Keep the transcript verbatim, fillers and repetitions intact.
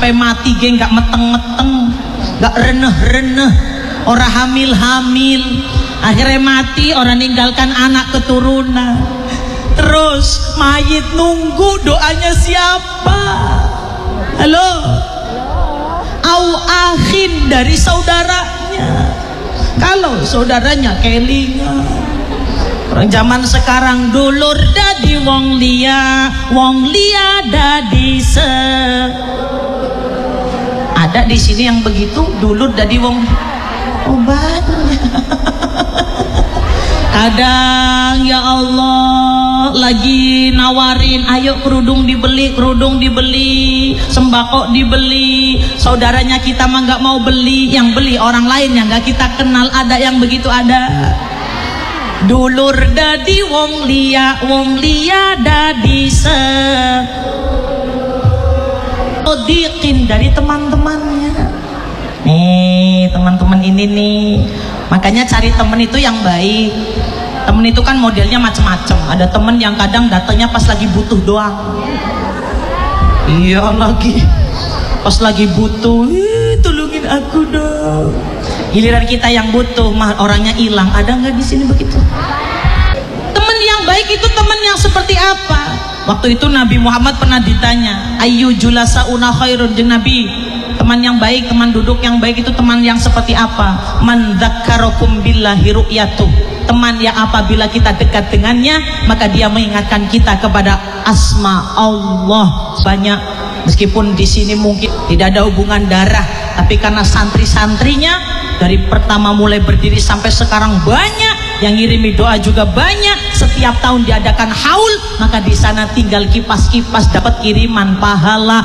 sampai mati ge nggak meteng-meteng, nggak reneh-reneh, orang hamil-hamil, akhirnya mati, orang ninggalkan anak keturunan. Terus mayit nunggu doanya siapa? Halo? Au akhin, dari saudaranya. Kalau saudaranya kelingan. Orang zaman sekarang dulur dadi wong liya, wong liya dadi se. Ada di sini yang begitu, dulur dadi wong. Oh banyak. Kadang ya Allah lagi nawarin, ayo kerudung dibeli, kerudung dibeli, sembako dibeli, saudaranya kita mah nggak mau beli, yang beli orang lain yang nggak kita kenal. Ada yang begitu, ada. Dulur dadi wong liya, wong liya dadi se. Odikin dari teman-temannya. Nih teman-teman ini nih, makanya cari temen itu yang baik. Temen itu kan modelnya macem-macem. Ada temen yang kadang datangnya pas lagi butuh doang. Iya lagi, pas lagi butuh, ih, tolongin aku dong. Giliran kita yang butuh, mah orangnya hilang. Ada nggak di sini begitu? Teman yang baik itu teman yang seperti apa? Waktu itu Nabi Muhammad pernah ditanya, Ayu julasauna khairun, jeung Nabi, teman yang baik, teman duduk yang baik itu teman yang seperti apa? Man dzakarakum billahi ru'yatuh, teman yang apabila kita dekat dengannya maka dia mengingatkan kita kepada asma Allah. Banyak, meskipun di sini mungkin tidak ada hubungan darah, tapi karena santri-santrinya dari pertama mulai berdiri sampai sekarang banyak yang ngirimi doa, juga banyak. Setiap tahun diadakan haul, maka di sana tinggal kipas-kipas dapat kiriman pahala.